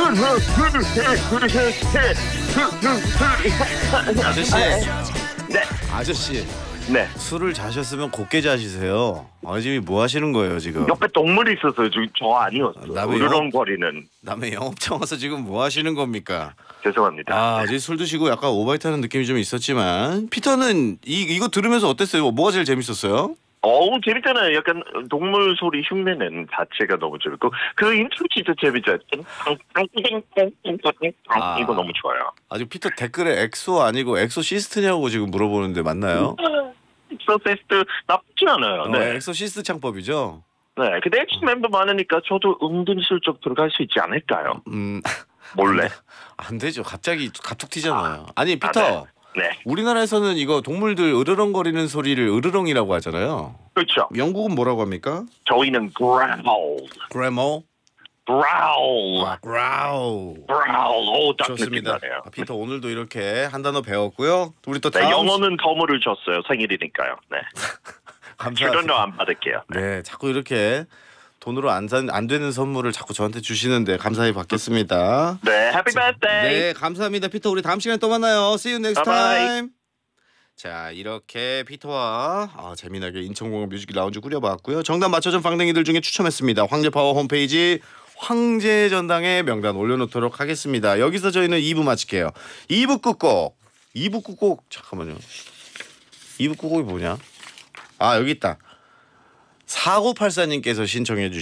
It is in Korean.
아저씨, 네. 아저씨, 네. 술을 자셨으면 곱게 자시세요. 지금 뭐 하시는 거예요 지금? 옆에 동물이 있어서 저 아니었어. 남의 으르렁거리는. 남의 영업장 와서 지금 뭐 하시는 겁니까? 죄송합니다. 이제 술 드시고 약간 오바이트하는 느낌이 좀 있었지만 피터는 이거 들으면서 어땠어요? 뭐가 제일 재밌었어요? 재밌잖아요. 약간 동물 소리 흉내내는 자체가 너무 재밌고 그 인트로 진짜 재밌죠. 이거 너무 좋아요. 아직 피터 댓글에 엑소 아니고 엑소시스트냐고 지금 물어보는데 맞나요? 엑소시스트 나쁘지 않아요. 네. 엑소시스트 창법이죠. 네. 근데 엑소 멤버 많으니까 저도 은근슬쩍 들어갈 수 있지 않을까요? 몰래. 안 되죠. 갑자기 갑툭 튀잖아요. 아니 피터. 네. 우리나라에서는 이거 동물들 으르렁거리는 소리를 으르렁이라고 하잖아요. 그렇죠. 영국은 뭐라고 합니까? 저희는 growl. Grandma? growl. growl. growl. 딱 좋습니다. 느낌 나네요. 피터 오늘도 이렇게 한 단어 배웠고요. 우리 또 네, 다음 영어는 선물을 줬어요. 생일이니까요. 네. 감사합니다. 출연료 안 받을게요. 네, 자꾸 이렇게 돈으로 안 되는 선물을 자꾸 저한테 주시는데 감사히 받겠습니다. 네, 해피 birthday. 네, 감사합니다. 피터 우리 다음 시간에 또 만나요. See you next Bye-bye. time. 자, 이렇게 피터와 재미나게 인천공항 뮤직 라운지 꾸려봤고요. 정답 맞춰준 빵댕이들 중에 추첨했습니다. 황제파워 홈페이지 황제전당에 명단 올려놓도록 하겠습니다. 여기서 저희는 2부 마칠게요. 2부 끝곡 잠깐만요. 2부 끝곡이 뭐냐? 여기 있다. 4984님께서 신청해 주신